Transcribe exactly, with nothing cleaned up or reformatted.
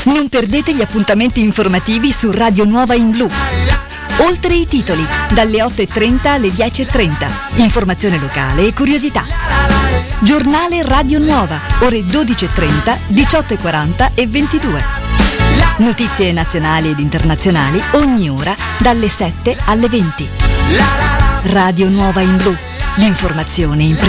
Non perdete gli appuntamenti informativi su Radio Nuova in Blu. Oltre i titoli, dalle otto e trenta alle dieci e trenta. Informazione locale e curiosità. Giornale Radio Nuova, ore dodici e trenta, diciotto e quaranta e ventidue. Notizie nazionali ed internazionali ogni ora dalle sette alle venti. Radio Nuova in Blu. L'informazione in prima.